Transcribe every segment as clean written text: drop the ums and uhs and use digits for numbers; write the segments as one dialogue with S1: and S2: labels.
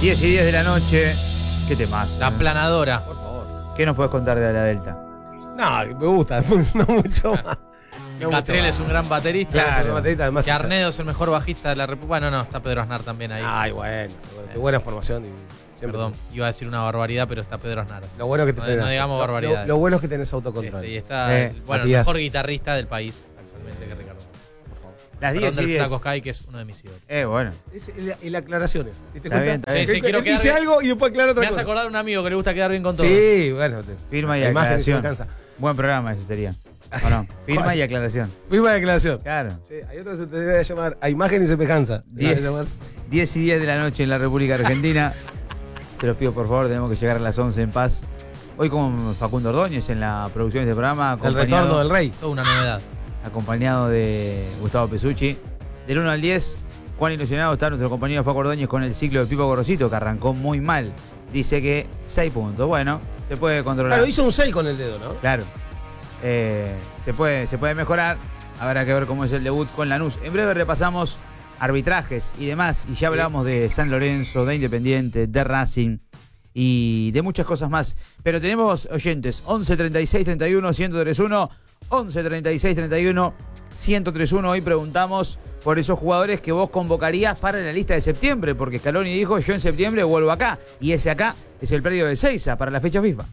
S1: 10:10 de la noche. ¿Qué temas?
S2: La planadora.
S3: Por favor.
S1: ¿Qué nos puedes contar de la Delta?
S3: No, me gusta, no mucho más.
S2: Que Catriel es un gran baterista.
S3: Claro, además
S2: Que Arnedo es el mejor bajista de la República. Bueno, no, está Pedro Aznar también ahí.
S3: Ay, bueno, qué buena formación. Y siempre
S2: Perdón, iba a decir una barbaridad, pero está Pedro Aznar.
S3: Lo bueno que te
S2: no digamos barbaridades.
S3: Lo bueno es que tenés autocontrol.
S2: Y está el
S3: Matías.
S2: mejor guitarrista del país actualmente, que Ricardo.
S3: Por favor.
S1: Las
S2: Perdón
S1: 10 y
S2: del
S1: 10.
S2: Flaco Sky, que es uno de mis ídolos.
S1: Bueno.
S3: Y la aclaraciones. ¿Te
S1: Está bien,
S3: cuenta?
S1: está bien.
S2: Sí, quiero quedar
S3: dice
S2: bien.
S3: algo y después aclara otra
S2: Me hace
S3: cosa.
S2: acordar de un amigo que le gusta quedar bien con todo.
S3: Sí, bueno.
S1: Firma y
S3: la imagen sí me
S1: aclaración.
S3: alcanza.
S1: Buen programa ese sería. ¿O no? Firma
S3: ¿Cuál?
S1: y aclaración.
S3: Firma de declaración.
S1: Claro.
S3: Sí, hay otro que se te debe llamar a imagen y semejanza.
S1: 10 y 10 de la noche en la República Argentina. Se los pido por favor, tenemos que llegar a las 11 en paz. Hoy con Facundo Ordóñez en la producción de este programa.
S3: El retorno del rey.
S2: Toda una novedad.
S1: Acompañado de Gustavo Pesucci. Del 1 al 10, cuán ilusionado está nuestro compañero Facundo Ordóñez con el ciclo de Pipo Gorosito, que arrancó muy mal. Dice que 6 puntos. Bueno, se puede controlar.
S3: Claro, hizo un 6 con el dedo, ¿no?
S1: Claro. Se puede mejorar. Habrá que ver cómo es el debut con Lanús. En breve repasamos arbitrajes y demás. Y ya hablamos de San Lorenzo, de Independiente, de Racing y de muchas cosas más. Pero tenemos oyentes. 11 36 31 1031. 11 36 31 1031. Hoy preguntamos por esos jugadores que vos convocarías para la lista de septiembre. Porque Scaloni dijo, yo en septiembre vuelvo acá. Y ese acá es el predio de Seiza para la fecha FIFA.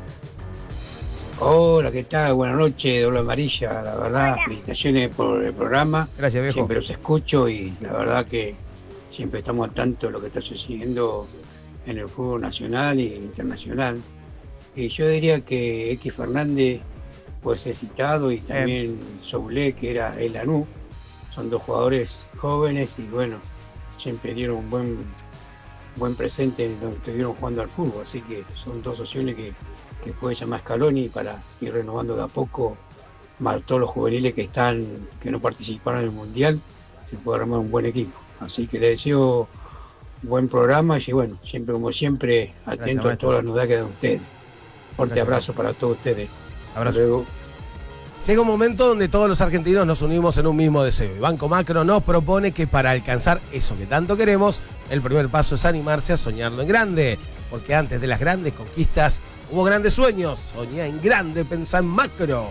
S4: Hola, ¿qué tal? Buenas noches, Doble Amarilla. La verdad, felicitaciones por el programa.
S1: Gracias, viejo.
S4: Siempre los escucho y la verdad que siempre estamos al tanto de lo que está sucediendo en el fútbol nacional e internacional. Y yo diría que X Fernández puede ser citado y también Soulé, que era el Lanús. Son dos jugadores jóvenes y bueno, siempre dieron un buen presente en donde estuvieron jugando al fútbol. Así que son dos opciones que puede llamar Scaloni para ir renovando de a poco más todos los juveniles que no participaron en el Mundial, se puede armar un buen equipo. Así que le deseo buen programa y bueno, siempre como siempre, atento a todas las novedades que dan ustedes. Fuerte abrazo para todos ustedes.
S1: Abrazo.
S4: Hasta luego.
S3: Llega un momento donde todos los argentinos nos unimos en un mismo deseo. Y Banco Macro nos propone que para alcanzar eso que tanto queremos, el primer paso es animarse a soñarlo en grande. Porque antes de las grandes conquistas, hubo grandes sueños. Soñá en grande, pensá en macro.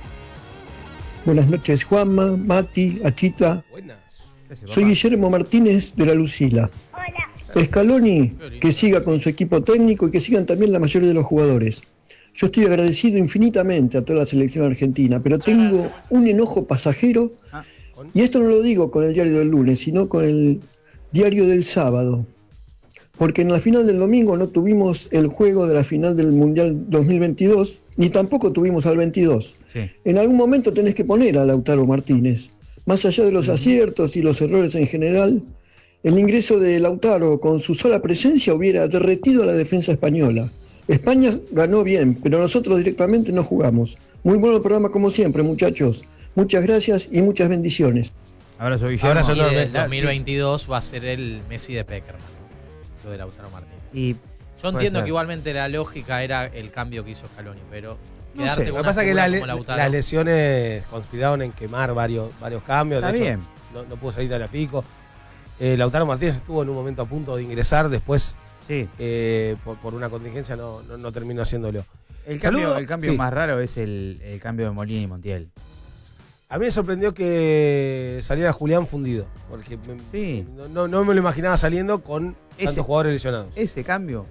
S5: Buenas noches, Juanma, Mati, Achita.
S3: Buenas.
S5: Soy Guillermo Martínez de La Lucila. Scaloni, que siga con su equipo técnico y que sigan también la mayoría de los jugadores. Yo estoy agradecido infinitamente a toda la selección argentina, pero tengo un enojo pasajero, y esto no lo digo con el diario del lunes, sino con el diario del sábado. Porque en la final del domingo no tuvimos el juego de la final del Mundial 2022, ni tampoco tuvimos al 22.
S1: Sí.
S5: En algún momento tenés que poner a Lautaro Martínez. Más allá de los aciertos y los errores en general, el ingreso de Lautaro con su sola presencia hubiera derretido a la defensa española. España ganó bien, pero nosotros directamente no jugamos. Muy bueno el programa como siempre, muchachos. Muchas gracias y muchas bendiciones.
S1: Abrazo, Guillermo.
S3: Abrazo
S2: Y
S3: enorme.
S2: el 2022 va a ser el Messi de Peckerman, lo de Lautaro Martínez.
S1: Y
S2: Yo entiendo que igualmente la lógica era el cambio que hizo Scaloni, pero
S3: No
S2: quedarte
S3: sé,
S2: con
S3: lo que
S2: una
S3: pasa es que
S2: figura como Lautaro.
S3: las lesiones conspiraron en quemar varios cambios.
S1: Está
S3: de hecho,
S1: bien.
S3: no pudo salir Tagliafico. Lautaro Martínez estuvo en un momento a punto de ingresar, después
S1: sí.
S3: por una contingencia no terminó haciéndolo.
S1: El
S3: Saludo.
S1: cambio
S3: Sí.
S1: más raro es el cambio de Molina y Montiel.
S3: A mí me sorprendió que saliera Julián fundido, porque
S1: Sí.
S3: no me lo imaginaba saliendo con tantos jugadores lesionados.
S1: Ese cambio,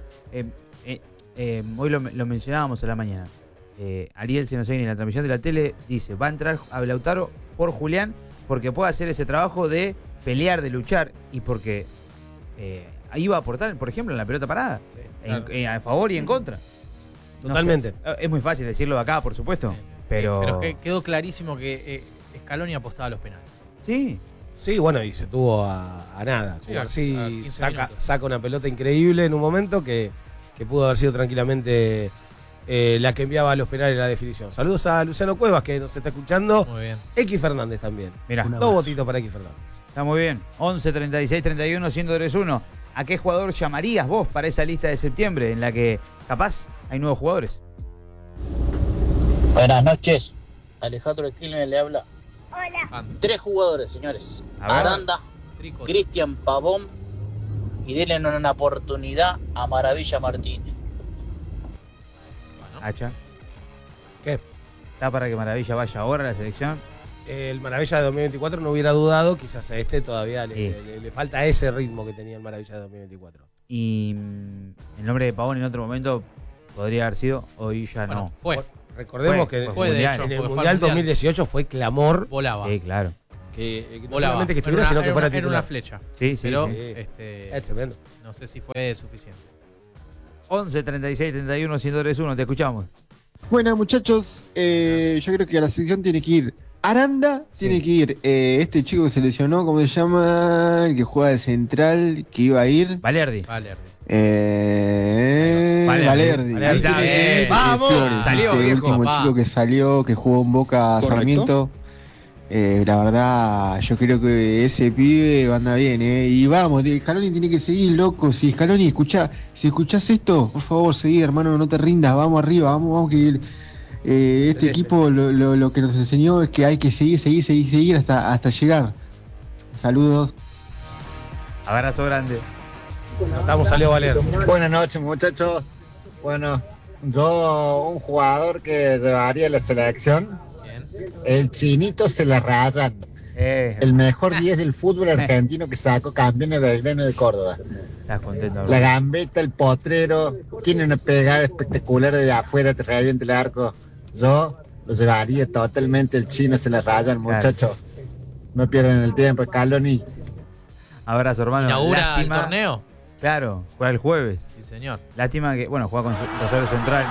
S1: hoy lo mencionábamos a la mañana. Ariel Senoseini en la transmisión de la tele dice, va a entrar a Lautaro por Julián porque puede hacer ese trabajo de pelear, de luchar y porque ahí va a aportar, por ejemplo, en la pelota parada,
S2: claro.
S1: a favor y en contra.
S3: Totalmente.
S1: No sé, es muy fácil decirlo de acá, por supuesto, pero
S2: que quedó clarísimo que Scaloni apostaba a los penales.
S1: sí.
S3: Sí, bueno, y se tuvo a nada.
S2: Sí,
S3: Así
S2: a 15
S3: saca
S2: minutos.
S3: una pelota increíble en un momento que pudo haber sido tranquilamente la que enviaba a los penales la definición. Saludos a Luciano Cuevas, que nos está escuchando.
S2: Muy bien.
S3: X Fernández también.
S1: Mirá,
S3: Dos votitos para X Fernández.
S1: está muy bien. 11 36 31 1031. ¿A qué jugador llamarías vos para esa lista de septiembre en la que capaz hay nuevos jugadores?
S6: Buenas noches, Alejandro Esquilme le habla.
S2: Hola.
S6: 3 jugadores, señores.
S1: A ver.
S6: Aranda,
S2: Trico.
S6: Cristian Pavón y denle una oportunidad a Maravilla Martínez.
S1: Hacha.
S3: ¿Qué?
S1: ¿Está para que Maravilla vaya ahora a la selección?
S3: El Maravilla de 2024 no hubiera dudado, quizás a este todavía le falta ese ritmo que tenía el Maravilla de 2024.
S1: Y el nombre de Pavón en otro momento podría haber sido, hoy ya
S2: Bueno,
S1: no.
S2: fue.
S3: Recordemos que
S2: fue, de hecho,
S3: en el
S2: fue
S3: Mundial 2018 fue clamor
S2: Volaba.
S1: Sí, claro.
S3: que no
S2: Volaba.
S3: solamente que estuviera,
S2: Era
S3: sino que fuera
S2: era
S3: titular.
S2: una flecha.
S1: Sí, sí.
S2: Pero
S1: sí.
S3: Es tremendo.
S2: no sé si fue suficiente.
S1: 11 36 31 103 te escuchamos.
S7: Bueno, muchachos, yo creo que a la selección tiene que ir Aranda, tiene que ir este chico que se lesionó, ¿cómo se llama? El que juega de central, que iba a ir.
S1: Valerdi.
S7: Valerdi.
S1: Ahí está,
S7: Tiene que ir,
S1: ¡vamos!
S7: Flores,
S1: Salió,
S7: este
S1: viejo.
S7: último
S2: Va.
S7: chico que salió, que jugó en Boca
S5: Correcto.
S7: Sarmiento. La verdad, yo creo que ese pibe anda bien, Y vamos, Scaloni tiene que seguir, loco. Si Scaloni, si escuchás esto, por favor, seguí, hermano, no te rindas, vamos arriba, vamos que este equipo lo que nos enseñó es que hay que seguir hasta llegar. Saludos.
S1: Abrazo grande.
S3: Estamos a Leo Valer.
S8: Buenas noches, muchachos. Bueno, yo un jugador que llevaría a la selección,
S2: Bien.
S8: el Chinito se la rayan. El mejor 10 del fútbol argentino que sacó campeón de Belgrano de Córdoba.
S1: Estás contento,
S8: La gambeta, el potrero, tiene una pegada espectacular de afuera, te revienta el arco. Yo lo llevaría totalmente, el Chino se la rayan, muchachos. No pierdan el tiempo, Scaloni.
S1: Abrazo, hermano.
S2: ¿Inaugura
S1: Lástima-
S2: el torneo?
S1: Claro, juega el jueves.
S2: Sí, señor.
S1: Lástima que, bueno, juega con Rosario Central.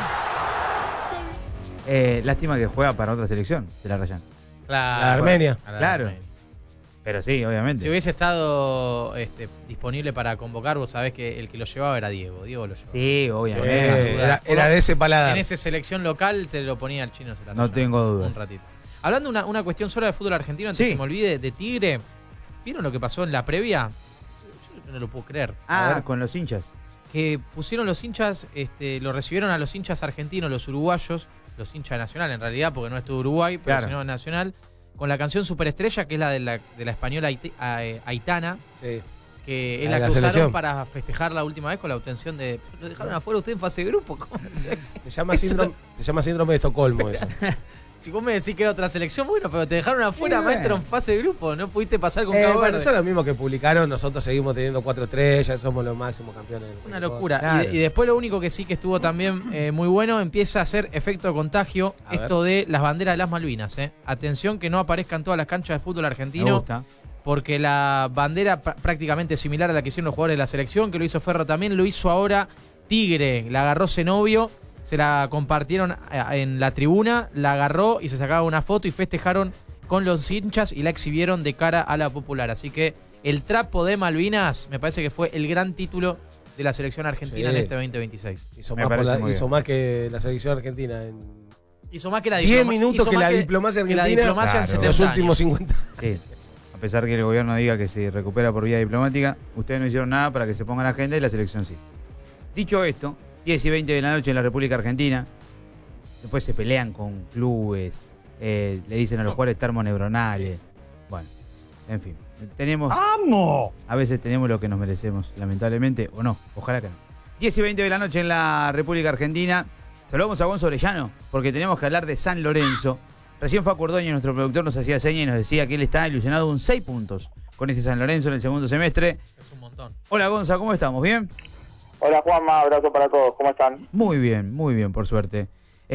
S1: Lástima que juega para otra selección, se la rayan.
S2: Claro.
S3: La de Armenia.
S2: A la de
S1: Claro.
S2: Armenia.
S1: Pero sí, obviamente.
S2: Si hubiese estado disponible para convocar, vos sabés que el que lo llevaba era Diego. Diego lo llevaba.
S1: Sí, obviamente.
S3: Era de ese paladar.
S2: En esa selección local te lo ponía el Chino. Se la
S1: No
S2: rayaba
S1: tengo dudas.
S2: Un ratito. Hablando una cuestión sola de fútbol argentino, antes
S1: Sí.
S2: que me olvide, de Tigre. ¿Vieron lo que pasó en la previa? Yo no lo puedo creer.
S1: Con los hinchas.
S2: Que pusieron los hinchas, lo recibieron a los hinchas argentinos, los uruguayos, los hinchas de Nacional en realidad, porque no es todo Uruguay, pero
S1: Claro.
S2: sino de Nacional, con la canción Superestrella, que es la de la española Aitana,
S3: Sí.
S2: que es
S3: La
S2: la
S3: de
S2: que
S3: la
S2: usaron
S3: selección.
S2: para festejar la última vez con la obtención de... ¿Lo dejaron afuera ustedes en fase de grupo? ¿Cómo?
S3: Se llama síndrome de Estocolmo eso.
S2: Si vos me decís que era otra selección, bueno, pero te dejaron afuera, maestro, en fase de grupo, no pudiste pasar con Cabo
S3: Bueno,
S2: Verde.
S3: son los mismos que publicaron. Nosotros seguimos teniendo 4 estrellas, somos los máximos campeones de no sé
S2: Una
S3: qué
S2: locura.
S3: cosa.
S1: Claro.
S2: Y después lo único que sí que estuvo también muy bueno, empieza a hacer efecto de contagio
S3: A
S2: esto de las banderas de las Malvinas. Atención que no aparezca en todas las canchas de fútbol
S1: Me
S2: argentino,
S1: gusta.
S2: porque la bandera prácticamente similar a la que hicieron los jugadores de la selección, que lo hizo Ferro también, lo hizo ahora Tigre, la agarró Zenobio, se la compartieron en la tribuna, la agarró y se sacaba una foto y festejaron con los hinchas y la exhibieron de cara a la popular. Así que el trapo de Malvinas me parece que fue el gran título de la selección argentina
S3: Sí.
S2: en este 2026.
S3: Hizo
S1: Me
S3: más,
S1: parece muy
S3: hizo
S1: bien.
S3: más que la selección argentina en
S2: Hizo más que la
S3: 10 minutos que la diplomacia
S2: que la
S3: argentina
S2: diplomacia en
S1: Claro.
S2: 70
S3: los
S2: años.
S3: últimos 50.
S1: Sí. A pesar que el gobierno diga que se recupera por vía diplomática, ustedes no hicieron nada para que se ponga en la agenda y la selección sí. Dicho esto, 10 y 20 de la noche en la República Argentina, después se pelean con clubes, le dicen a los jugadores termoneuronales. Bueno, en fin. Tenemos.
S5: ¡Vamos!
S1: A veces tenemos lo que nos merecemos, lamentablemente, o no, ojalá que no. 10 y 20 de la noche en la República Argentina. Saludamos a Gonzo Orellano, porque tenemos que hablar de San Lorenzo. Recién Facu Ordóñez, nuestro productor, nos hacía seña y nos decía que él está ilusionado con 6 puntos con este San Lorenzo en el segundo semestre.
S2: Es un montón.
S1: Hola Gonza, ¿cómo estamos? ¿Bien?
S9: Hola Juanma, abrazo para todos, ¿cómo están?
S1: Muy bien, por suerte.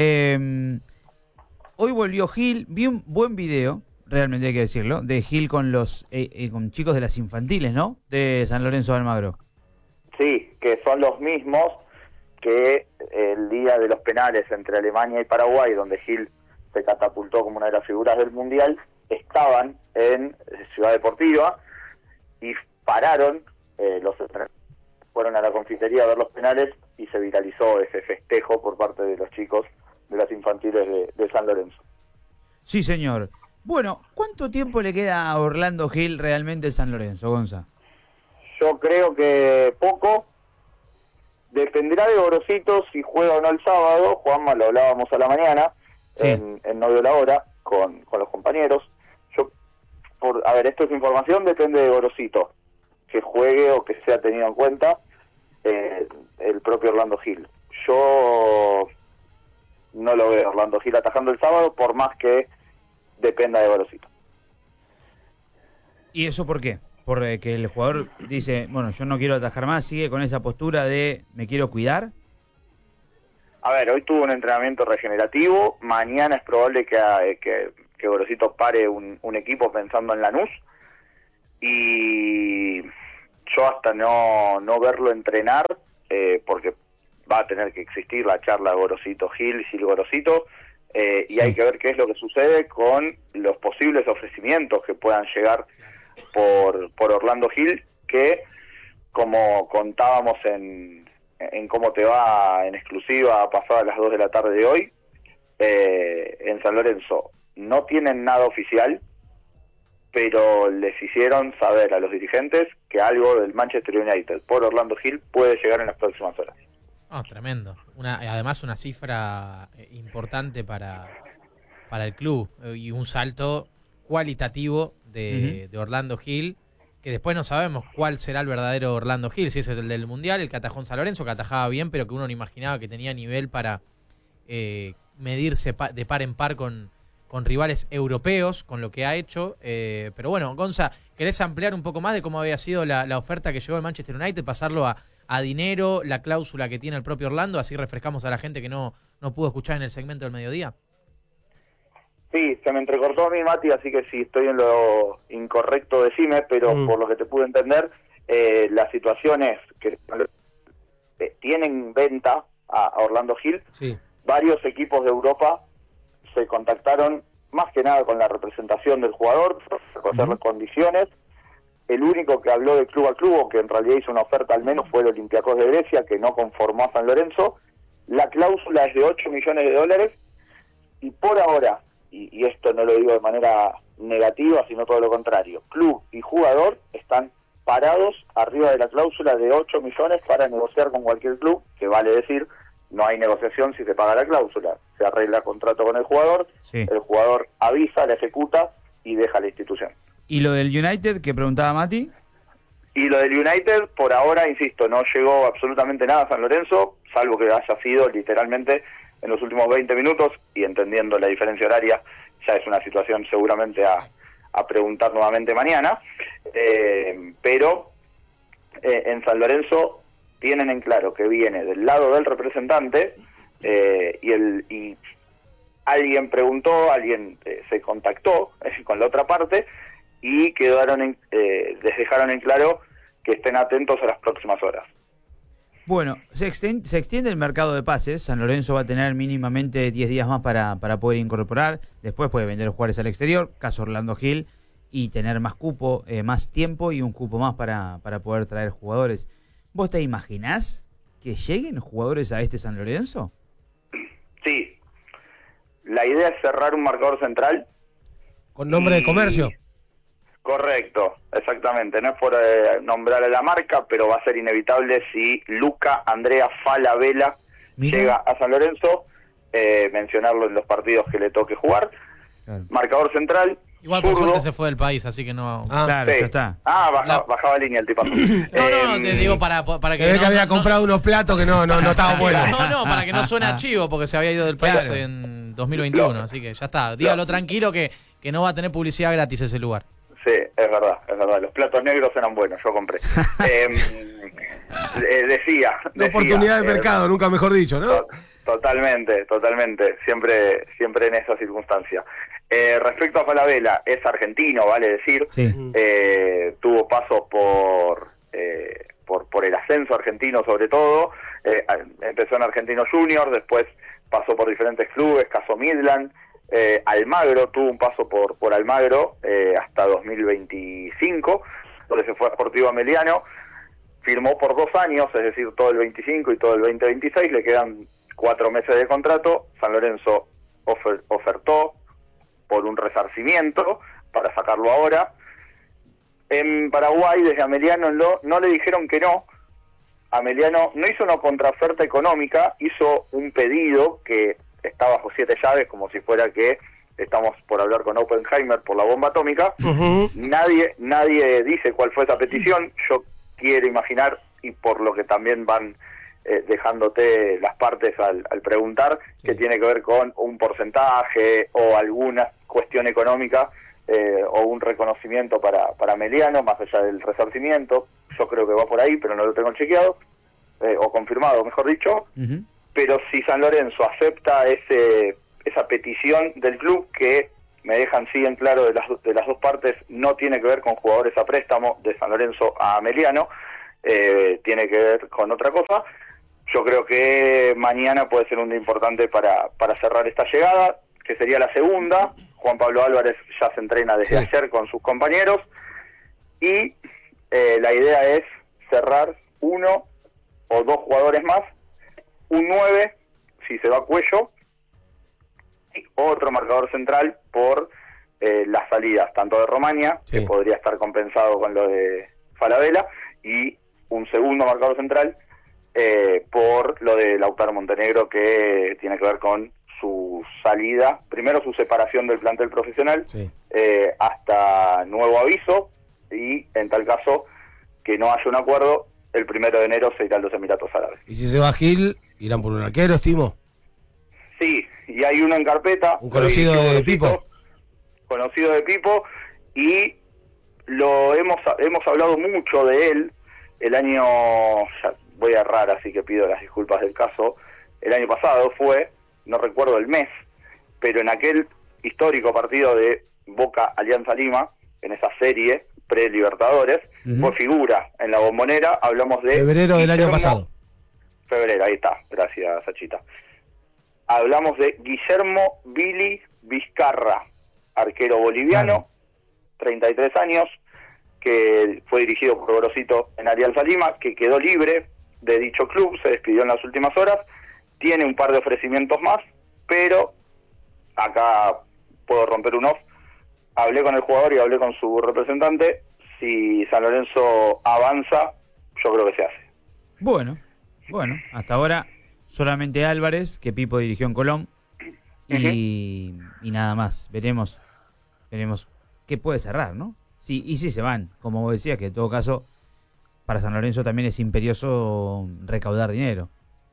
S1: Hoy volvió Gil, vi un buen video, realmente hay que decirlo, de Gil con los con chicos de las infantiles, ¿no? De San Lorenzo de Almagro.
S9: Sí, que son los mismos que el día de los penales entre Alemania y Paraguay, donde Gil se catapultó como una de las figuras del Mundial, estaban en Ciudad Deportiva y pararon, fueron a la confitería a ver los penales y se viralizó ese festejo por parte de los chicos de las infantiles de San Lorenzo.
S1: Sí, señor. Bueno, ¿cuánto tiempo le queda a Orlando Gil realmente en San Lorenzo, Gonza?
S9: Yo creo que poco. Dependerá de Gorosito si juega o no el sábado. Juanma, lo hablábamos a la mañana,
S1: Sí.
S9: en No Vio la Hora, con los compañeros. A ver, esto es información, depende de Gorosito. que juegue o que sea tenido en cuenta el propio Orlando Gil. Yo no lo veo Orlando Gil atajando el sábado, por más que dependa de Gorosito.
S1: ¿Y eso por qué? Porque el jugador dice, bueno, yo no quiero atajar más, sigue con esa postura de me quiero cuidar.
S9: A ver, hoy tuvo un entrenamiento regenerativo, mañana es probable que Gorosito pare un equipo pensando en Lanús, y yo hasta no verlo entrenar, porque va a tener que existir la charla Gorosito-Gil, Gil-Gorosito, y hay que ver qué es lo que sucede con los posibles ofrecimientos que puedan llegar por Orlando Gil, que como contábamos en Cómo Te Va en exclusiva pasada las 2 de la tarde de hoy, en San Lorenzo no tienen nada oficial, pero les hicieron saber a los dirigentes que algo del Manchester United por Orlando Gil puede llegar en las próximas horas.
S2: Tremendo. Además una cifra importante para el club y un salto cualitativo de Orlando Gil, que después no sabemos cuál será el verdadero Orlando Gil, si es el del Mundial, el que atajó en San Lorenzo, que atajaba bien, pero que uno no imaginaba que tenía nivel para medirse de par en par con rivales europeos, con lo que ha hecho. Pero bueno, Gonza, ¿querés ampliar un poco más de cómo había sido la oferta que llegó al Manchester United, pasarlo a dinero, la cláusula que tiene el propio Orlando, así refrescamos a la gente que no pudo escuchar en el segmento del mediodía?
S9: Sí, se me entrecortó a mí, Mati, así que si estoy en lo incorrecto decime, pero por lo que te pude entender, la situación es que tienen venta a Orlando Gil.
S3: Sí.
S9: Varios equipos de Europa se contactaron más que nada con la representación del jugador, para conocer las condiciones. El único que habló de club a club, o que en realidad hizo una oferta al menos, fue el Olympiacos de Grecia, que no conformó a San Lorenzo. La cláusula es de $8 millones, y por ahora, y esto no lo digo de manera negativa, sino todo lo contrario, club y jugador están parados arriba de la cláusula de 8 millones para negociar con cualquier club, que vale decir, no hay negociación si se paga la cláusula, se arregla contrato con el jugador, el jugador avisa, la ejecuta y deja la institución.
S1: ¿Y lo del United que preguntaba Mati?
S9: Y lo del United, por ahora, insisto, no llegó absolutamente nada a San Lorenzo, salvo que haya sido literalmente en los últimos 20 minutos, y entendiendo la diferencia horaria, ya es una situación seguramente a preguntar nuevamente mañana, pero en San Lorenzo tienen en claro que viene del lado del representante, y alguien preguntó, alguien se contactó con la otra parte, y les dejaron en claro que estén atentos a las próximas horas.
S1: Bueno, se extiende el mercado de pases. San Lorenzo va a tener mínimamente 10 días más para poder incorporar. Después puede vender jugadores al exterior, caso Orlando Gil, y tener más cupo, más tiempo y un cupo más para poder traer jugadores. ¿Vos te imaginás que lleguen jugadores a este San Lorenzo?
S9: Sí. La idea es cerrar un marcador central.
S3: ¿Con nombre de comercio?
S9: Correcto, exactamente. No es por nombrar a la marca, pero va a ser inevitable si Luca Andrea Falabella llega a San Lorenzo, mencionarlo en los partidos que le toque jugar. Claro. Marcador central.
S2: Igual por suerte se fue del país, así que no...
S1: claro, ya está.
S9: Bajaba línea el tipo.
S2: No, te digo para que...
S3: Se ve que había comprado unos platos que no estaban buenos.
S2: No, para que no suene a chivo, porque se había ido del país en 2021, así que ya está. Dígalo tranquilo que no va a tener publicidad gratis ese lugar.
S9: Sí, es verdad. Los platos negros eran buenos, yo compré. Decía...
S3: Una oportunidad de mercado, nunca mejor dicho, ¿no?
S9: Totalmente. Siempre en esa circunstancia. Respecto a Falabella, es argentino, vale decir.
S1: Sí.
S9: Tuvo pasos por el ascenso argentino sobre todo. Empezó en Argentino Junior, después pasó por diferentes clubes, caso Midland. Almagro, tuvo un paso por Almagro hasta 2025, donde se fue a Sportivo Ameliano, firmó por 2 años, es decir, todo el 25 y todo el 2026, le quedan 4 meses de contrato. San Lorenzo ofertó por un resarcimiento para sacarlo ahora. En Paraguay, desde Ameliano no le dijeron que no. Ameliano no hizo una contraoferta económica, hizo un pedido que está bajo 7 llaves, como si fuera que estamos por hablar con Oppenheimer por la bomba atómica. Nadie dice cuál fue esa petición. Yo quiero imaginar, y por lo que también van dejándote las partes al preguntar, que tiene que ver con un porcentaje o alguna cuestión económica o un reconocimiento para Meliano, más allá del resarcimiento. Yo creo que va por ahí, pero no lo tengo chequeado, o confirmado, mejor dicho. Pero si San Lorenzo acepta esa petición del club, que me dejan sí en claro de las dos partes, no tiene que ver con jugadores a préstamo de San Lorenzo a Meliano, tiene que ver con otra cosa. Yo creo que mañana puede ser un día importante para cerrar esta llegada, que sería la segunda. Juan Pablo Álvarez ya se entrena desde ayer con sus compañeros, y la idea es cerrar 1 o 2 jugadores más, un 9 si se va Cuello, y otro marcador central por las salidas, tanto de Romaña, que podría estar compensado con lo de Falabella, y un segundo marcador central por lo de Lautaro Montenegro, que tiene que ver con su salida, primero su separación del plantel profesional, hasta nuevo aviso, y en tal caso que no haya un acuerdo, el 1 de enero se irán los Emiratos Árabes.
S3: ¿Y si se va Gil, irán por un arquero, estimo?
S9: Sí, y hay uno en carpeta.
S3: Un conocido de Pipo.
S9: Conocido de Pipo, y lo hemos hablado mucho de él el año, ya voy a errar, así que pido las disculpas del caso, el año pasado fue, no recuerdo el mes, pero en aquel histórico partido de Boca Alianza Lima, en esa serie pre-Libertadores, fue figura en la Bombonera. Hablamos de
S3: febrero del año pasado.
S9: Febrero, ahí está, gracias Sachita. Hablamos de Guillermo Billy Vizcarra, arquero boliviano, 33 años, que fue dirigido por Gorosito en Alianza Lima, que quedó libre de dicho club, se despidió en las últimas horas, tiene un par de ofrecimientos más, pero acá puedo romper un off. Hablé con el jugador y hablé con su representante. Si San Lorenzo avanza, yo creo que se hace.
S1: Bueno, hasta ahora solamente Álvarez, que Pipo dirigió en Colón, y nada más. Veremos qué puede cerrar, ¿no? Sí, y si se van, como vos decías, que en todo caso para San Lorenzo también es imperioso recaudar dinero.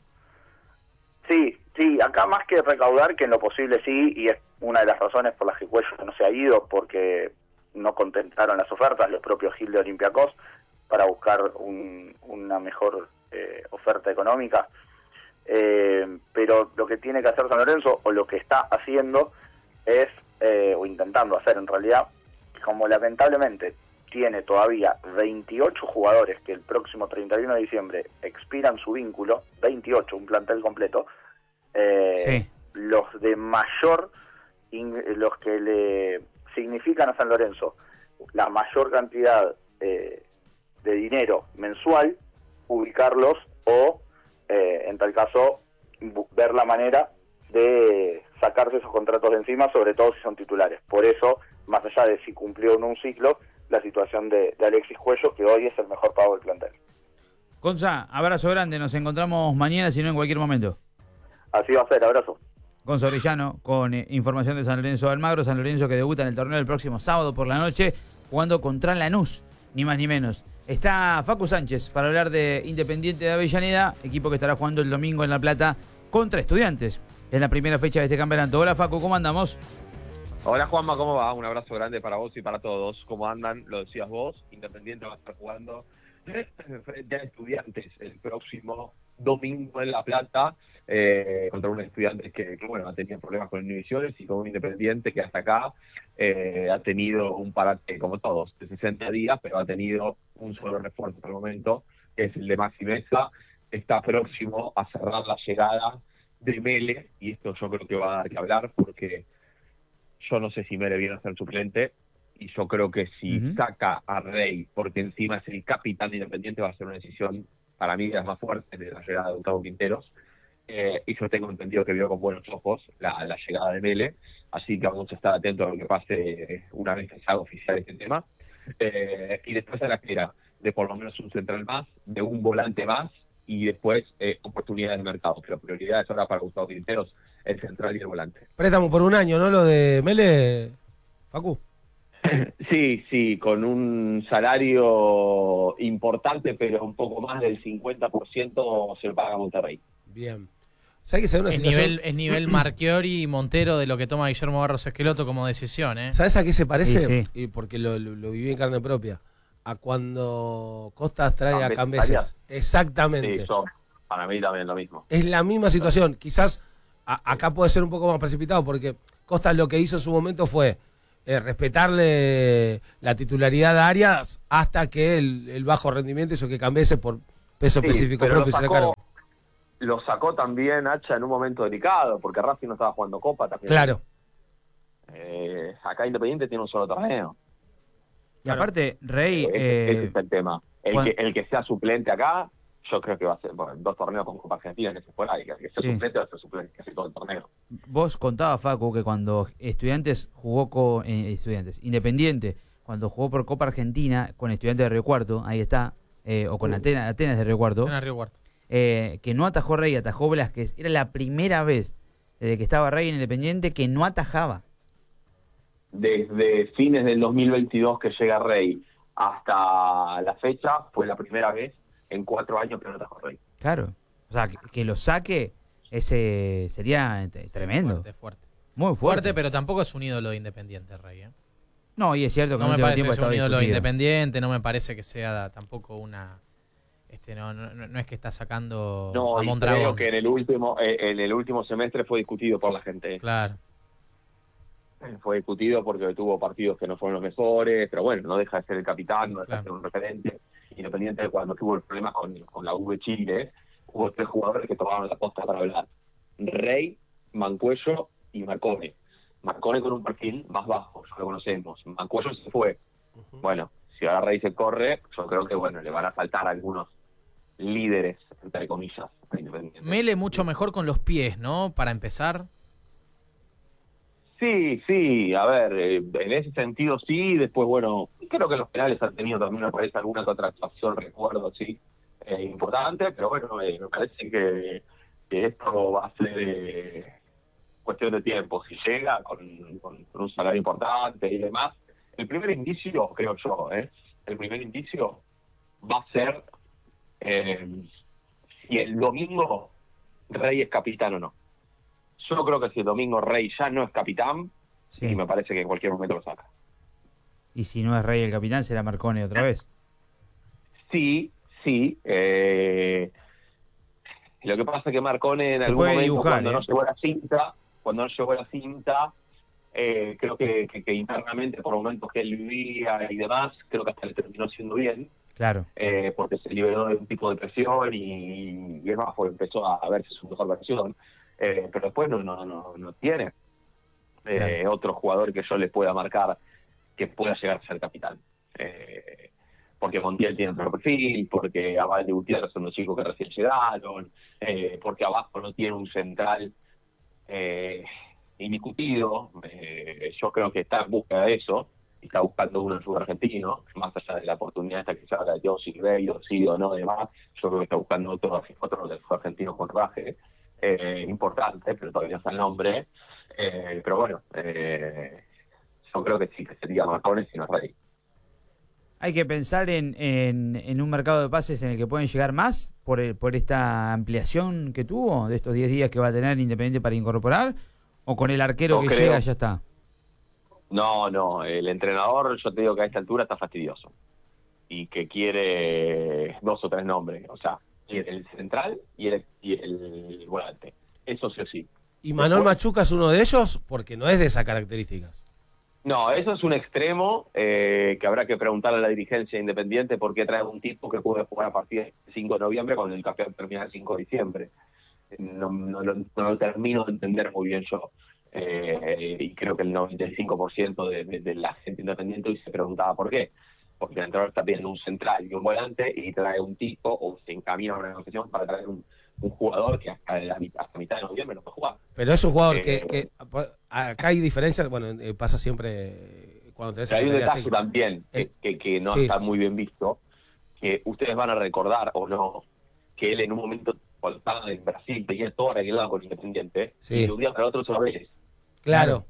S9: Sí, acá más que recaudar, que en lo posible sí, y es una de las razones por las que Cuello no se ha ido, porque no contentaron las ofertas los propios Gil de Olympiacos para buscar una mejor oferta económica. Pero lo que tiene que hacer San Lorenzo, o lo que está haciendo, es, o intentando hacer en realidad, como lamentablemente tiene todavía 28 jugadores que el próximo 31 de diciembre expiran su vínculo, 28, un plantel completo, los de mayor, los que le significan a San Lorenzo la mayor cantidad de dinero mensual, ubicarlos o, en tal caso, ver la manera de sacarse esos contratos de encima, sobre todo si son titulares. Por eso, más allá de si cumplió o no un ciclo, la situación de Alexis Cuello, que hoy es el mejor pago del plantel.
S1: Gonza, abrazo grande, nos encontramos mañana, si no en cualquier momento.
S9: Así va a ser, abrazo.
S1: Gonza Orellano, con información de San Lorenzo de Almagro. San Lorenzo que debuta en el torneo el próximo sábado por la noche, jugando contra Lanús, ni más ni menos. Está Facu Sánchez para hablar de Independiente de Avellaneda, equipo que estará jugando el domingo en La Plata contra Estudiantes. Es la primera fecha de este campeonato. Hola Facu, ¿cómo andamos?
S10: Hola Juanma, ¿cómo va? Un abrazo grande para vos y para todos. ¿Cómo andan? Lo decías vos, Independiente va a estar jugando frente a Estudiantes el próximo domingo en La Plata, contra un Estudiantes que bueno, ha tenido problemas con Univisiones, y con un Independiente que hasta acá ha tenido un parate, como todos, de 60 días, pero ha tenido un solo refuerzo hasta el momento, que es el de Maxi Meza. Está próximo a cerrar la llegada de Mele, y esto yo creo que va a dar que hablar, porque yo no sé si Mele viene a ser suplente, y yo creo que si saca a Rey, porque encima es el capitán de Independiente, va a ser una decisión, para mí, de las más fuertes de la llegada de Gustavo Quinteros. Y yo tengo entendido que vio con buenos ojos la llegada de Mele, así que vamos a estar atentos a lo que pase una vez que se haga oficial este tema. Y después a la espera de por lo menos un central más, de un volante más, y después oportunidades de mercado. Pero prioridades ahora para Gustavo Quinteros, el central y el volante.
S3: Préstamo por un año, ¿no? Lo de Mele, Facu.
S10: Sí, con un salario importante, pero un poco más del 50% se lo paga Monterrey.
S3: Bien. ¿Sabes que se da una situación?
S2: Es nivel Marchiori y Montero de lo que toma Guillermo Barros Esqueloto como decisión, ¿eh?
S3: ¿Sabes a qué se parece?
S1: Sí.
S3: Y porque lo viví en carne propia. A cuando Costas trae a Cambeses. Exactamente.
S10: Sí, para mí también lo mismo.
S3: Es la misma situación. Quizás acá puede ser un poco más precipitado porque Costas lo que hizo en su momento fue respetarle la titularidad a Arias hasta que el bajo rendimiento hizo que Cambeses por peso específico propio se sacaron.
S10: Lo sacó también Hacha en un momento delicado, porque Racing no estaba jugando Copa también.
S3: Claro.
S10: Acá Independiente tiene un solo torneo.
S1: Y aparte, Rey...
S10: ese es el tema. El que sea suplente acá, yo creo que va a ser 2 torneos con Copa Argentina en ese fuera, y que sea suplente va a ser suplente casi todo el torneo.
S1: Vos contabas, Facu, que cuando Estudiantes jugó con... Independiente, cuando jugó por Copa Argentina con Estudiantes de Río Cuarto, ahí está, o con Atenas de Río Cuarto.
S2: Atenas de Río Cuarto.
S1: Que no atajó Rey, atajó Velázquez. Era la primera vez desde que estaba Rey en Independiente que no atajaba.
S10: Desde fines del 2022 que llega Rey hasta la fecha, fue la primera vez en 4 años que no atajó Rey.
S1: Claro. O sea, que lo saque, ese sería tremendo.
S2: Fuerte.
S1: Muy fuerte.
S2: Pero tampoco es un ídolo de Independiente, Rey, ¿eh?
S1: No, y es cierto que
S2: no me parece que sea un ídolo de
S1: discutido.
S2: Independiente, no me parece que sea tampoco una... No es que está sacando a Mondragón.
S10: Creo que en el último semestre fue discutido por la gente.
S2: Claro.
S10: Fue discutido porque tuvo partidos que no fueron los mejores, pero bueno, no deja de ser el capitán, no deja de ser un referente. Independiente de cuando tuvo el problema con la V Chile, hubo 3 jugadores que tomaron la posta para hablar. Rey, Mancuello y Marcone. Marcone con un perfil más bajo, ya lo conocemos. Mancuello se fue. Bueno, si ahora Rey se corre, yo creo que le van a faltar algunos líderes, entre comillas.
S2: Mele mucho mejor con los pies, ¿no? Para empezar.
S10: Sí, a ver, en ese sentido sí, después creo que los penales han tenido también, me parece, alguna que otra actuación, recuerdo, sí, importante, pero me parece que esto va a ser cuestión de tiempo, si llega con un salario importante y demás. El primer indicio, creo yo, va a ser si el domingo Rey es capitán o no. Yo creo que si el domingo Rey ya no es capitán, y me parece que en cualquier momento lo saca.
S1: Y si no es Rey el capitán, será Marcone otra vez.
S10: Sí. Lo que pasa es que Marcone en algún momento, dibujar, cuando no llegó a la cinta, creo que internamente, por momentos que él vivía y demás, creo que hasta le terminó siendo bien.
S1: Claro.
S10: Porque se liberó de un tipo de presión y demás, empezó a verse su mejor versión. Pero después no tiene otro jugador que yo le pueda marcar que pueda llegar a ser capitán. Porque Montiel tiene otro perfil, porque Aval de Gutiérrez son los chicos que recién llegaron, porque abajo no tiene un central indiscutido. Yo creo que está en busca de eso, y está buscando uno en el fútbol argentino, más allá de la oportunidad esta que se habla de Dios Silverio, sí o no, demás. Yo creo que está buscando otro del fútbol argentino con raje. Importante, pero todavía no está el nombre. Pero yo creo que sí, que sería Marcone si no es Rey.
S1: Hay que pensar en un mercado de pases en el que pueden llegar más por esta ampliación que tuvo de estos 10 días que va a tener Independiente para incorporar, o con el arquero que llega ya está.
S10: No, el entrenador, yo te digo que a esta altura está fastidioso y que quiere 2 o 3 nombres, o sea, el central y el volante. Eso sí o sí.
S3: ¿Y Manuel Machuca es uno de ellos? Porque no es de esas características.
S10: No, eso es un extremo que habrá que preguntarle a la dirigencia Independiente por qué trae un tipo que puede jugar a partir del 5 de noviembre cuando el campeonato termina el 5 de diciembre. No lo termino de entender muy bien yo. Y creo que el 95% de la gente independiente hoy se preguntaba por qué. Porque el entrenador está pidiendo un central y un volante y trae un tipo o se encamina a una negociación para traer un jugador que hasta mitad de noviembre no puede jugar.
S3: Pero es un jugador que acá hay diferencias, pasa siempre cuando tenés...
S10: Hay un detalle también que no está muy bien visto, que ustedes van a recordar o no, que él en un momento, cuando estaba en Brasil, tenía todo arreglado con Independiente,
S3: Sí.
S10: y de un día para otro se va a Vélez.
S3: Claro.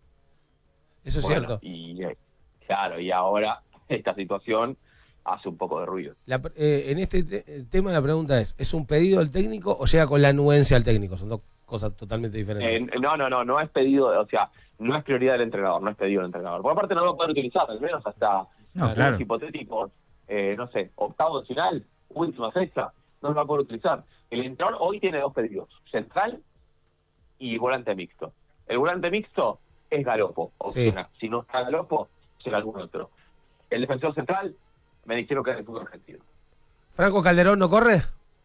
S3: Eso es
S10: Bueno,
S3: cierto.
S10: Y claro, y ahora esta situación hace un poco de ruido.
S3: En este tema la pregunta es un pedido del técnico o llega con la anuencia al técnico? Son dos cosas totalmente diferentes.
S10: No es pedido, o sea, no es prioridad del entrenador, no es pedido del entrenador. Por aparte no lo pueden utilizar, al menos hasta
S1: claro.
S10: hipotéticos, no sé, octavo de final, última fecha, no lo va a poder utilizar. El entrenador hoy tiene 2 pedidos, central y volante mixto. El volante mixto es Galopo, opcional. Si no está Galopo, será algún otro. El defensor central, me dijeron que es el fútbol argentino.
S3: ¿Franco Calderón no corre?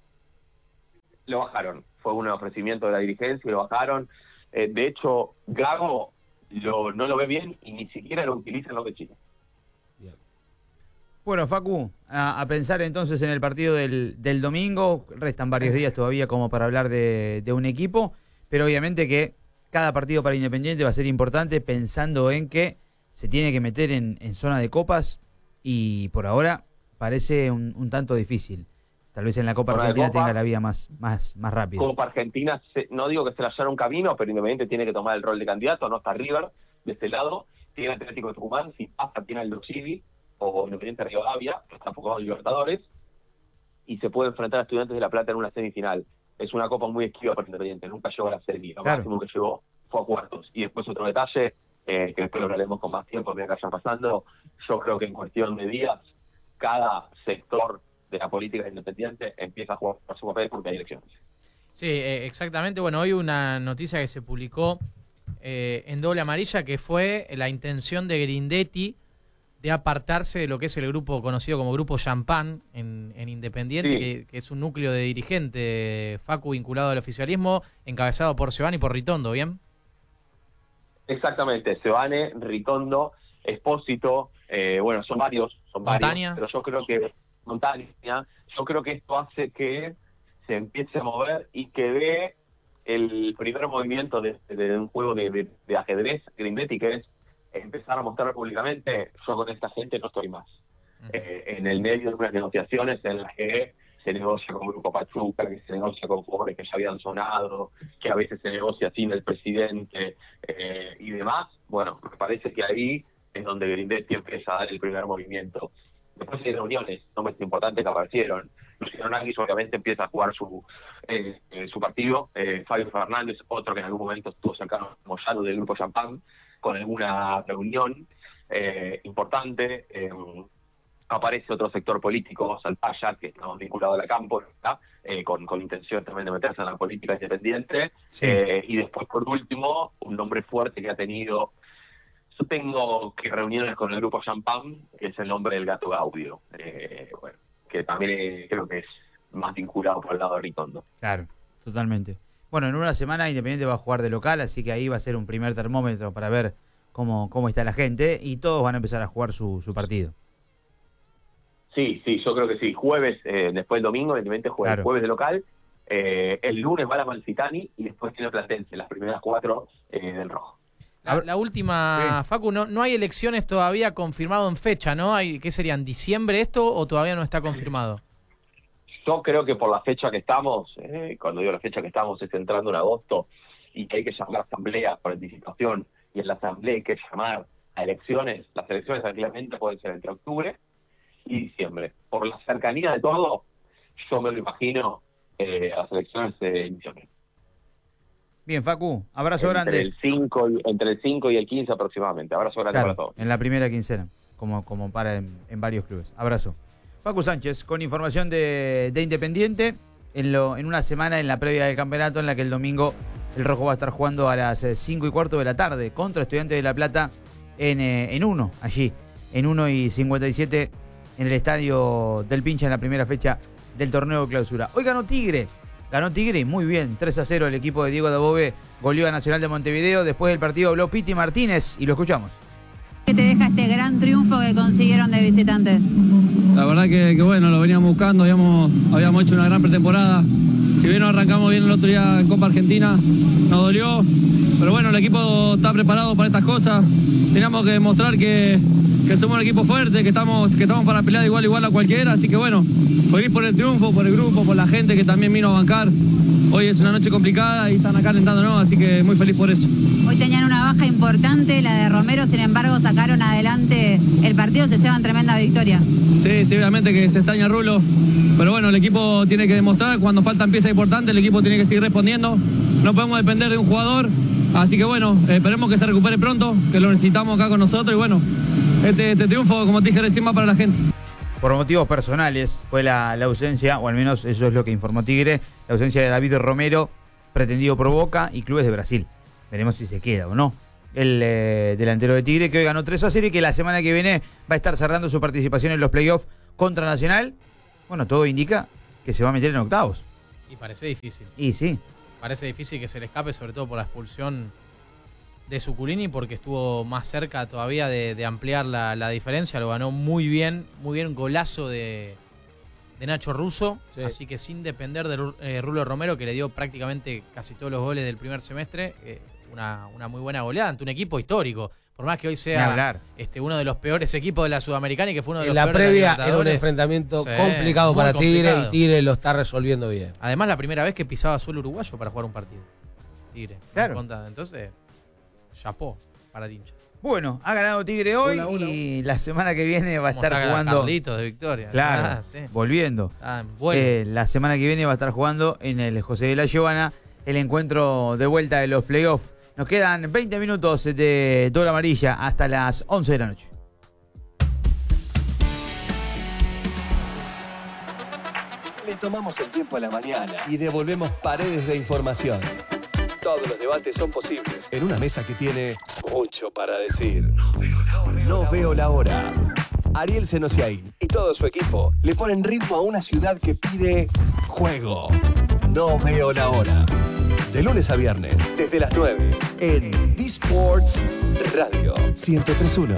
S10: Lo bajaron, fue un ofrecimiento de la dirigencia y lo bajaron. De hecho, Gago no lo ve bien y ni siquiera lo utiliza en lo de Chile.
S1: Bueno, Facu, a pensar entonces en el partido del domingo. Restan varios días todavía como para hablar de un equipo, pero obviamente que cada partido para Independiente va a ser importante, pensando en que se tiene que meter en zona de copas y por ahora parece un tanto difícil. Tal vez en la Copa Argentina tenga la vía más rápida.
S10: Copa Argentina, no digo que se le hallara un camino, pero Independiente tiene que tomar el rol de candidato. No está River de este lado, tiene Atlético de Tucumán, si pasa tiene Aldo Civi o Independiente Rivadavia, que está enfocado en Libertadores, y se puede enfrentar a Estudiantes de La Plata en una semifinal. Es una copa muy esquiva para Independiente, nunca llegó a la serie, lo máximo que llegó fue a cuartos. Y después otro detalle, que después lo hablaremos con más tiempo, que vayan pasando, yo creo que en cuestión de días, cada sector de la política Independiente empieza a jugar por su papel porque hay elecciones.
S2: Sí, exactamente. Bueno, hoy una noticia que se publicó en Doble Amarilla, que fue la intención de Grindetti de apartarse de lo que es el grupo conocido como Grupo Champán en Independiente,
S10: Sí.
S2: que es un núcleo de dirigente, Facu, vinculado al oficialismo, encabezado por Sebane y por Ritondo, ¿bien?
S10: Exactamente, Sebane, Ritondo, Espósito, bueno, son varios,
S2: Montaña.
S10: pero yo creo que yo creo que esto hace que se empiece a mover y que dé el primer movimiento de un juego de ajedrez Grindetti, que es empezar a mostrar públicamente: yo con esta gente no estoy más. En el medio de unas negociaciones en las que se negocia con Grupo Pachuca, que se negocia con jugadores que ya habían sonado, que a veces se negocia sin el presidente y demás. Bueno, me parece que ahí es donde Grindetti empieza a dar el primer movimiento. Después hay reuniones, nombres importantes que aparecieron. Luciano Nanguis obviamente empieza a jugar su partido. Fabio Fernández, otro que en algún momento estuvo cercano a Moyano del Grupo Champán, con alguna reunión importante. Aparece otro sector político, Saltaya, que estamos vinculados a la campo, con intención también de meterse en la política independiente.
S1: Sí.
S10: Y después, por último, un nombre fuerte que ha tenido. Yo tengo reuniones con el Grupo Champán, que es el nombre del Gato Gaudio, bueno, que también creo que es más vinculado por el lado de Ritondo.
S1: Claro, totalmente. Bueno, en una semana Independiente va a jugar de local, así que ahí va a ser un primer termómetro para ver cómo está la gente, y todos van a empezar a jugar su partido.
S10: Sí, yo creo que sí. Jueves, después el domingo, Independiente juega el jueves de local. El lunes va a la Malfitani y después tiene Platense, las primeras 4 del rojo.
S2: La última, Facu, no hay elecciones todavía confirmado en fecha, ¿no? ¿Qué serían, diciembre esto o todavía no está confirmado?
S10: Yo creo que por la fecha que estamos, cuando digo la fecha que estamos es entrando en agosto, y que hay que llamar a asamblea por anticipación, y en la asamblea hay que llamar a elecciones. Las elecciones tranquilamente pueden ser entre octubre y diciembre. Por la cercanía de todo, yo me lo imagino a las elecciones de diciembre.
S1: Bien, Facu, abrazo grande.
S10: Entre el 5 y el 15 aproximadamente. Abrazo grande para todos.
S1: En la primera quincena, como para en varios clubes. Abrazo. Facu Sánchez, con información de Independiente, en una semana en la previa del campeonato, en la que el domingo el Rojo va a estar jugando a las 5:15 de la tarde contra Estudiantes de La Plata en 1, allí, en 1:57, en el estadio del Pincha, en la primera fecha del torneo de clausura. Hoy ganó Tigre y muy bien, 3-0 el equipo de Diego Dabove, goleó a Nacional de Montevideo. Después del partido habló Piti Martínez y lo escuchamos.
S11: ¿Qué te deja este gran triunfo que consiguieron de visitantes? La verdad que bueno, lo veníamos buscando, habíamos hecho una gran pretemporada. Si bien no arrancamos bien el otro día en Copa Argentina, nos dolió. Pero bueno, el equipo está preparado para estas cosas. Teníamos que demostrar que somos un equipo fuerte, que estamos para pelear igual a cualquiera. Así que bueno, venir por el triunfo, por el grupo, por la gente que también vino a bancar. Hoy es una noche complicada y están acá alentándonos, así que muy feliz por eso.
S12: Hoy tenían una baja importante, la de Romero, sin embargo sacaron adelante el partido, se llevan tremenda victoria.
S11: Sí, obviamente que se extraña Rulo, pero bueno, el equipo tiene que demostrar, cuando faltan piezas importantes, el equipo tiene que seguir respondiendo, no podemos depender de un jugador, así que bueno, esperemos que se recupere pronto, que lo necesitamos acá con nosotros y bueno, este triunfo, como te dije recién, va para la gente.
S1: Por motivos personales fue la ausencia, o al menos eso es lo que informó Tigre, la ausencia de David Romero, pretendido por Boca y clubes de Brasil. Veremos si se queda o no. El delantero de Tigre, que hoy ganó 3-0 y que la semana que viene va a estar cerrando su participación en los playoffs contra Nacional. Bueno, todo indica que se va a meter en octavos.
S2: Y parece difícil.
S1: Y sí.
S2: Parece difícil que se le escape, sobre todo por la expulsión de Zuculini, porque estuvo más cerca todavía de ampliar la diferencia. Lo ganó muy bien, un golazo de Nacho Russo, sí. Así que sin depender de Rulo Romero, que le dio prácticamente casi todos los goles del primer semestre, una muy buena goleada ante un equipo histórico. Por más que hoy sea uno de los peores equipos de la Sudamericana y que fue uno de los peores de la
S3: Libertadores. La previa era un enfrentamiento complicado para Tigre y Tigre lo está resolviendo bien.
S2: Además, la primera vez que pisaba suelo uruguayo para jugar un partido. Tigre.
S1: Claro.
S2: Entonces, chapó para el hincha.
S1: Bueno, ha ganado Tigre hoy y la semana que viene va a estar jugando.
S2: Carlitos de Victoria.
S1: Claro,
S2: sí.
S1: Volviendo.
S2: Bueno.
S1: La semana que viene va a estar jugando en el José de la Giovana el encuentro de vuelta de los playoffs. Nos quedan 20 minutos de Doble Amarilla hasta las 11 de la noche.
S13: Le tomamos el tiempo a la mañana y devolvemos paredes de información. Todos los debates son posibles en una mesa que tiene mucho para decir. No veo la hora. Ariel Senosiaín y todo su equipo le ponen ritmo a una ciudad que pide juego. No veo la hora. De lunes a viernes, desde las 9, en D-Sports Radio 103.1.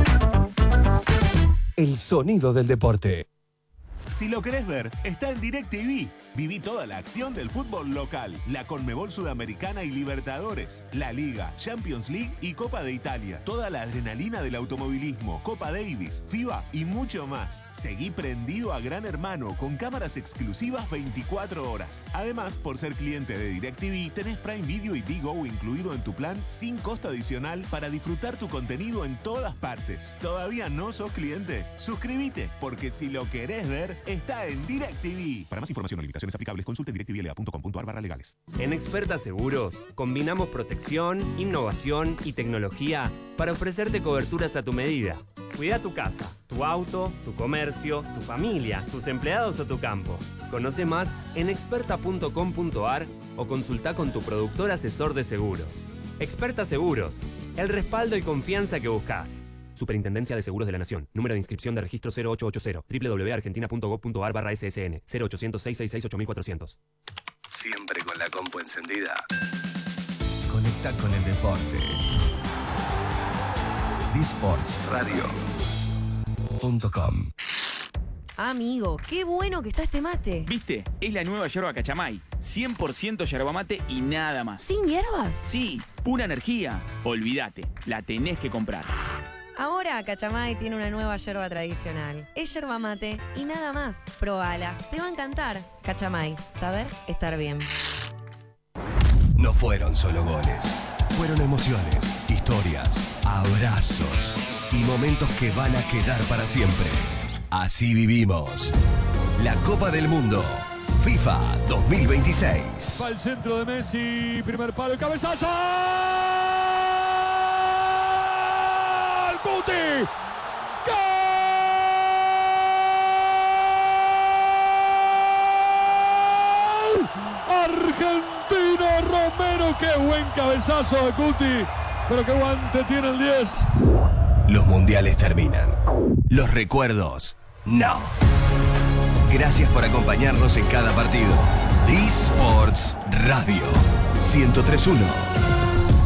S13: El sonido del deporte.
S14: Si lo querés ver, está en DirecTV. Viví toda la acción del fútbol local, la Conmebol Sudamericana y Libertadores, la Liga, Champions League y Copa de Italia. Toda la adrenalina del automovilismo, Copa Davis, FIBA y mucho más. Seguí prendido a Gran Hermano con cámaras exclusivas 24 horas. Además, por ser cliente de DirecTV, tenés Prime Video y Digo incluido en tu plan sin costo adicional para disfrutar tu contenido en todas partes. ¿Todavía no sos cliente? Suscríbete, porque si lo querés ver, está en DirecTV. Para más información o limitaciones aplicables, consulte directvla.com.ar/legales.
S15: En Experta Seguros, combinamos protección, innovación y tecnología para ofrecerte coberturas a tu medida. Cuida tu casa, tu auto, tu comercio, tu familia, tus empleados o tu campo. Conoce más en experta.com.ar o consulta con tu productor asesor de seguros. Experta Seguros, el respaldo y confianza que buscas. Superintendencia de Seguros de la Nación. Número de inscripción de registro 0880. www.argentina.gov.ar/SSN. 0800-666-8400.
S13: Siempre con la compu encendida. Conecta con el deporte. DSportsRadio.com.
S16: Amigo, qué bueno que está este mate.
S17: ¿Viste? Es la nueva yerba Cachamay. 100% yerba mate y nada más.
S16: ¿Sin hierbas?
S17: Sí, pura energía. Olvídate, la tenés que comprar.
S16: Ahora Cachamay tiene una nueva yerba tradicional. Es yerba mate y nada más. Probala, te va a encantar. Cachamay, saber estar bien.
S13: No fueron solo goles. Fueron emociones, historias, abrazos y momentos que van a quedar para siempre. Así vivimos. La Copa del Mundo. FIFA 2026.
S18: Va al centro de Messi. Primer palo y cabezazo. ¡Guti! ¡Gol! Argentino Romero. ¡Qué buen cabezazo de Guti! Pero qué guante tiene el 10.
S13: Los mundiales terminan. Los recuerdos, no. Gracias por acompañarnos en cada partido. D-Sports Radio 103.1.